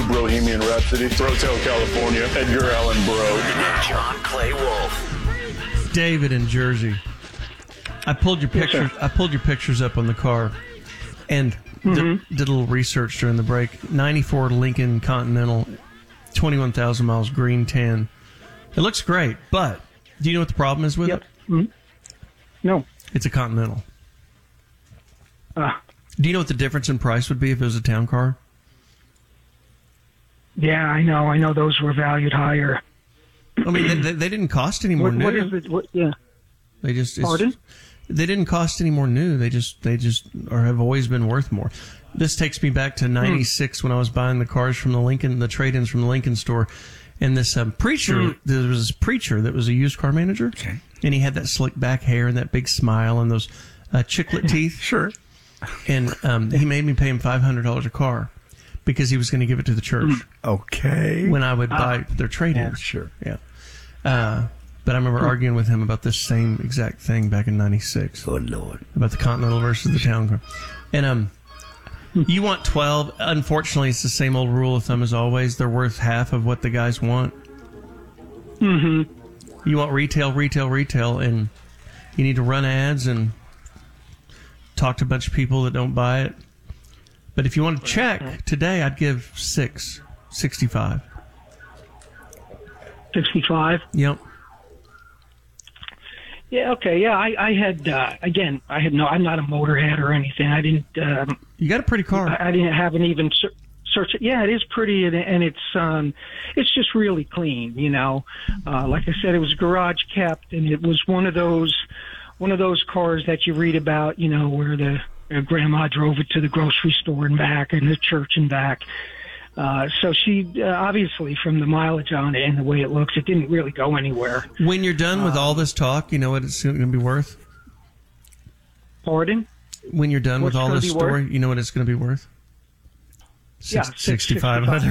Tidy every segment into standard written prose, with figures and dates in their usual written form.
Bohemian Rhapsody, Hotel California, Edgar Allan Poe. John Clay Wolf. David in Jersey. I pulled your pictures. I pulled your pictures up on the car, and did a little research during the break. 94 Lincoln Continental, 21,000 miles, green tan. It looks great, but do you know what the problem is with it? Mm-hmm. No. It's a Continental. Do you know what the difference in price would be if it was a town car? Yeah, I know. I know those were valued higher. I mean, they didn't cost any more new. What is it? Yeah. They just Pardon? They didn't cost any more new. They just or have always been worth more. This takes me back to '96 when I was buying the cars from the trade-ins from the Lincoln store, and this preacher. There was this preacher that was a used car manager, and he had that slick back hair and that big smile and those chiclet teeth. Sure. And he made me pay him $500 a car because he was going to give it to the church. Okay. When I would buy their trade-ins. Yeah, sure. Yeah. But I remember arguing with him about this same exact thing back in '96. Oh, Lord. About the Continental versus the town car. And you want 12. Unfortunately, it's the same old rule of thumb as always. They're worth half of what the guys want. Mm-hmm. You want retail, and you need to run ads and talk to a bunch of people that don't buy it. But if you want to check today, I'd give 65. 65? Yep. Yeah, okay. Yeah, I had, again, I'm not a motorhead or anything. I didn't, you got a pretty car. I haven't even searched it. Yeah, it is pretty, and it's just really clean, you know. Like I said, it was garage kept, and it was one of those cars that you read about, you know, where the grandma drove it to the grocery store and back and the church and back. So she, obviously, from the mileage on it and the way it looks, it didn't really go anywhere. When you're done with all this talk, you know what it's going to be worth? Pardon? When you're done with all this story, you know what it's going to be worth? Yeah, 6,500.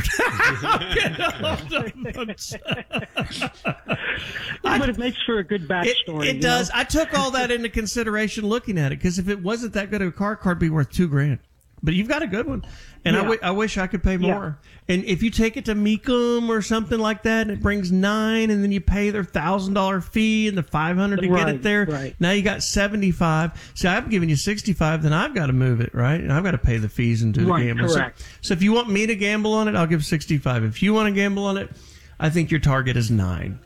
But it makes for a good backstory. It does. I took all that into consideration looking at it, because if it wasn't that good of a car, it'd be worth $2,000. But you've got a good one, and I wish I could pay more. And if you take it to Mecum or something like that, and it brings $9,000, and then you pay their $1,000 fee and the $500 to get it there, now you got $75,000. See, I'm giving you $65,000, then I've got to move it, right? And I've got to pay the fees and do the gambling. Correct. So if you want me to gamble on it, I'll give $65,000. If you want to gamble on it, I think your target is $9,000.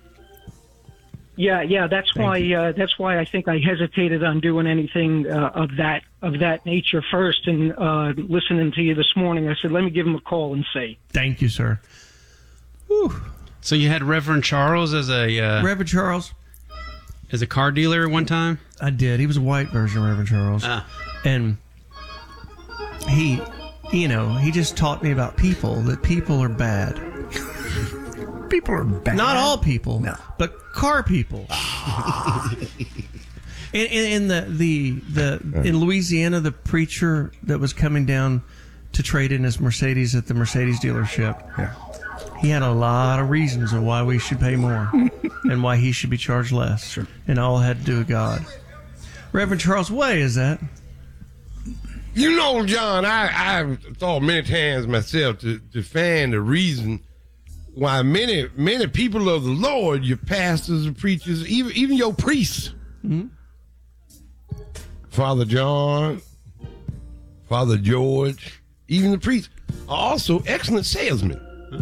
Yeah. That's why I think I hesitated on doing anything of that nature first. And listening to you this morning, I said, let me give him a call and see. Thank you, sir. Whew. So you had Reverend Charles as a Reverend Charles as a car dealer at one time? I did. He was a white version of Reverend Charles, and he just taught me about people. That people are bad. People are bad. Not all people, no, but car people. in Louisiana, the preacher that was coming down to trade in his Mercedes at the Mercedes dealership, he had a lot of reasons of why we should pay more and why he should be charged less. Sure. And all had to do with God. Reverend Charles, why is that? You know, John, I've thought many times myself to find the reason why many people of the Lord, your pastors and preachers, even your priests, Father John, Father George, even the priests, are also excellent salesmen.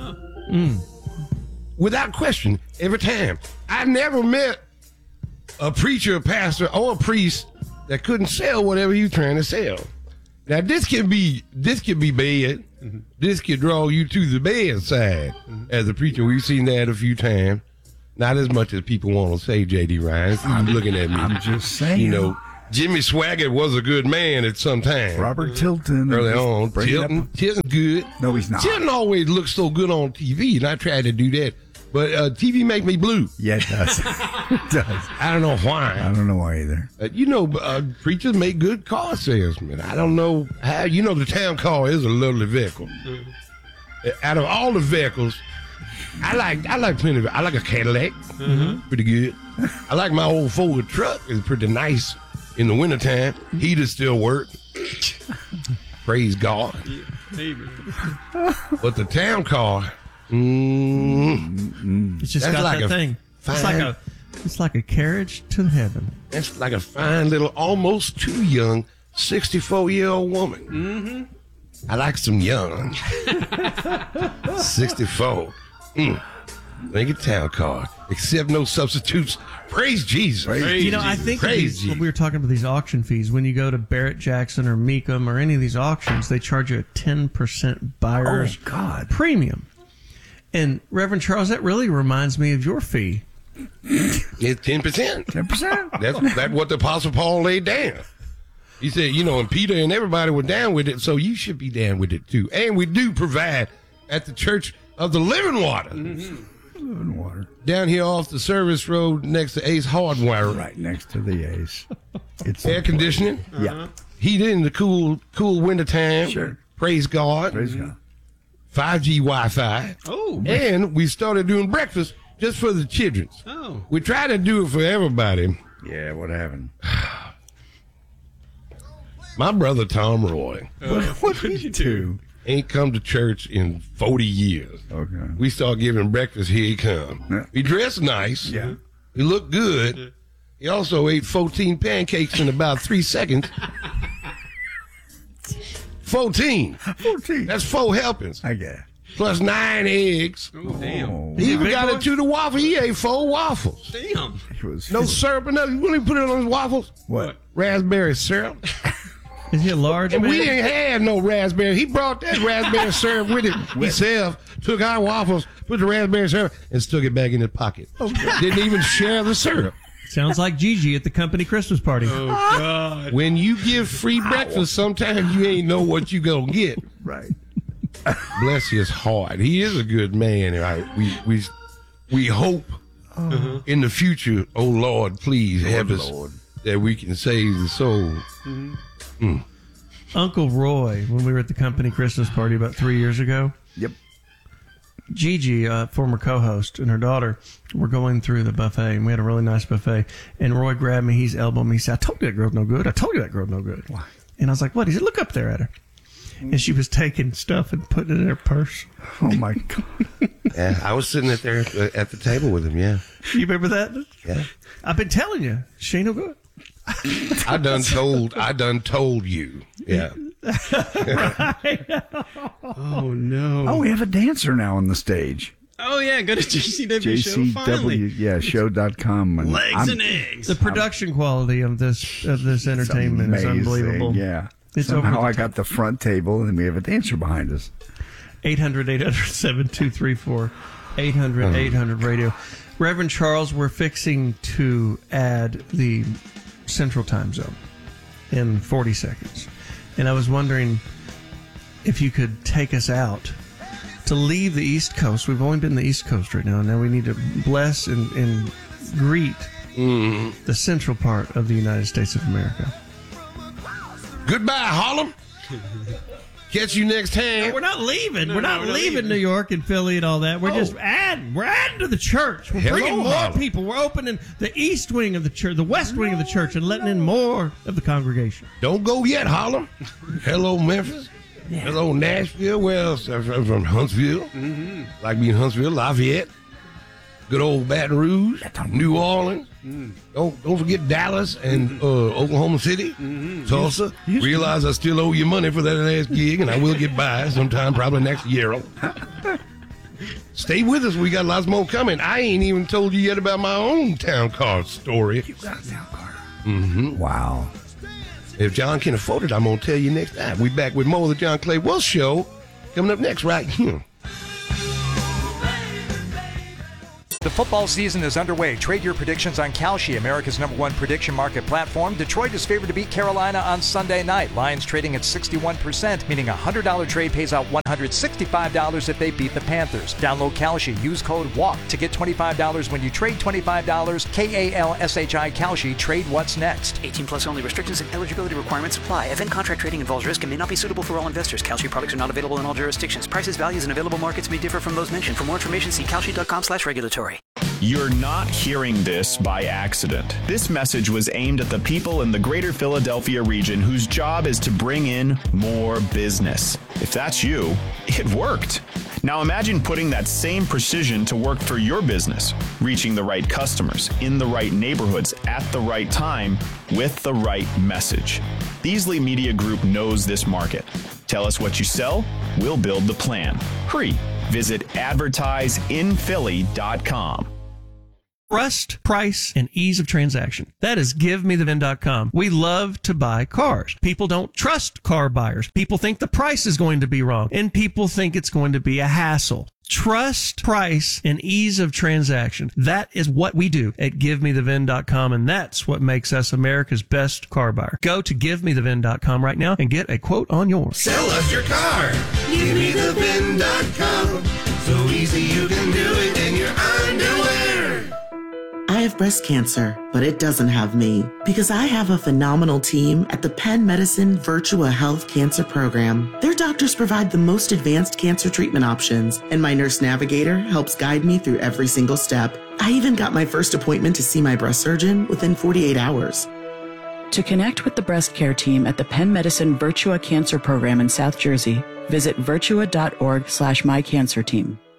Without question, every time. I never met a preacher, a pastor, or a priest that couldn't sell whatever he was trying to sell. Now, this can be bad. This can draw you to the bad side. As a preacher, we've seen that a few times. Not as much as people want to say, J.D. Ryan. I'm looking at me. I'm just saying. You know, Jimmy Swaggart was a good man at some time. Robert Tilton. Early on. Tilton's good. No, he's not. Tilton always looks so good on TV, and I tried to do that. But TV make me blue. Yeah, it does. It does. I don't know why. I don't know why either. Preachers make good car salesmen. I don't know how. You know, the town car is a lovely vehicle. Out of all the vehicles, I like plenty of. I like a Cadillac. Pretty good. I like my old Ford truck. It's pretty nice in the wintertime. Heaters still work. Praise God. But the town car, It's just That's got like that a thing. fine- It's like a carriage to heaven. that's like a fine little, almost too young, 64-year-old woman. Mm-hmm. I like some young. 64. Make a town car. Accept no substitutes. Praise Jesus. I think Praise when we were talking about these auction fees, when you go to Barrett Jackson or Mecum or any of these auctions, they charge you a 10% buyer's premium. And Reverend Charles, that really reminds me of your fee. It's 10%. 10%. That's what the Apostle Paul laid down. He said, and Peter and everybody were down with it, so you should be down with it too. And we do provide at the Church of the Living Water. Living water. Down here off the service road next to Ace Hardware. Right next to the Ace. It's Air conditioning. Yeah. Heated in the cool winter time. Sure. Praise God. Praise God. 5G Wi-Fi. Oh. And we started doing breakfast just for the children. Oh. We try to do it for everybody. Yeah, what happened? My brother Tom Roy What did you do? ain't come to church in 40 years. Okay. We start giving breakfast, here he come. Yeah. He dressed nice. Yeah. He looked good. He also ate 14 pancakes in about 3 seconds. 14. 14. That's 4 helpings. I guess. Plus 9 eggs. Oh, damn. Oh, He even big got boy? it to the waffle. He ate 4 waffles. Damn. it was No syrup or nothing. You want to put it on his waffles? what? Raspberry syrup. Is he a large And man? we didn't have no raspberry. He brought that raspberry syrup with him himself, took our waffles, put the raspberry syrup, and stuck it back in his pocket. Didn't even share the syrup. Sounds like Gigi at the company Christmas party. Oh, God. When you give free breakfast, sometimes you ain't know what you gonna get. Right. Bless his heart. He is a good man. We hope in the future, oh Lord, please help us that we can save the soul. Uncle Roy, when we were at the company Christmas party about 3 years ago, Yep. Gigi, former co-host, and her daughter were going through the buffet, and we had a really nice buffet. And Roy grabbed me, he's elbowed me, he said, "I told you that girl's no good. I told you that girl's no good." Why? And I was like, "What?" He said, "Look up there at her." And she was taking stuff and putting it in her purse. Oh my God. Yeah, I was sitting at there at the table with him. Yeah, You remember that? yeah. I've been telling you, she ain't no good. I done told you. Yeah. Oh, no. Oh, we have a dancer now on the stage. Oh, yeah. Go to JCW show, finally. JCW, yeah, show.com. And Legs and eggs. The production quality of this entertainment is amazing, unbelievable. Yeah. It's Somehow over the I got the front table and we have a dancer behind us. 800-800-7234. 800-800-radio. Reverend Charles, we're fixing to add the Central Time Zone in 40 seconds. And I was wondering if you could take us out to leave the East Coast. We've only been the East Coast right now. Now we need to bless and greet the central part of the United States of America. Goodbye, Harlem. Catch you next time. We're not leaving. No, we're not we're not leaving leaving. New York and Philly and all that. We're just adding. We're adding to the church. We're Hello, bringing more Harlem. people. We're opening the east wing of the church, the west wing of the church, and letting in more of the congregation. Don't go yet, Harlem. Hello, Memphis. Hello, Nashville. Where else? I'm from Huntsville. Like me in Huntsville, Lafayette. Good old Baton Rouge. New Orleans. Don't forget Dallas and Oklahoma City. Tulsa. Realize I still owe you money for that last gig, and I will get by sometime, probably next year. Stay with us. We got lots more coming. I ain't even told you yet about my own town car story. You got a town car. Wow. If John can afford it, I'm going to tell you next time. We back with more of the John Clay Wolf Show coming up next right here. The football season is underway. Trade your predictions on Kalshi, America's #1 prediction market platform. Detroit is favored to beat Carolina on Sunday night. Lions trading at 61%, meaning a $100 trade pays out $165 if they beat the Panthers. Download Kalshi. Use code WALK to get $25 when you trade $25. KALSHI Kalshi. Trade what's next. 18 plus only. Restrictions and eligibility requirements apply. Event contract trading involves risk and may not be suitable for all investors. Kalshi products are not available in all jurisdictions. Prices, values, and available markets may differ from those mentioned. For more information, see kalshi.com/regulatory. You're not hearing this by accident. This message was aimed at the people in the greater Philadelphia region whose job is to bring in more business. If that's you, it worked. Now imagine putting that same precision to work for your business, reaching the right customers, in the right neighborhoods, at the right time, with the right message. Beasley Media Group knows this market. Tell us what you sell, we'll build the plan. Hurry, visit advertiseinphilly.com. Trust, price, and ease of transaction. That is GiveMeTheVin.com. We love to buy cars. People don't trust car buyers. People think the price is going to be wrong, and people think it's going to be a hassle. Trust, price, and ease of transaction. That is what we do at GiveMeTheVin.com, and that's what makes us America's best car buyer. Go to GiveMeTheVin.com right now and get a quote on yours. Sell us your car. GiveMeTheVin.com. So easy you can do it in your underwear. I have breast cancer, but it doesn't have me because I have a phenomenal team at the Penn Medicine Virtua Health Cancer Program. Their doctors provide the most advanced cancer treatment options, and my nurse navigator helps guide me through every single step. I even got my first appointment to see my breast surgeon within 48 hours. To connect with the breast care team at the Penn Medicine Virtua Cancer Program in South Jersey, visit virtua.org/mycancerteam.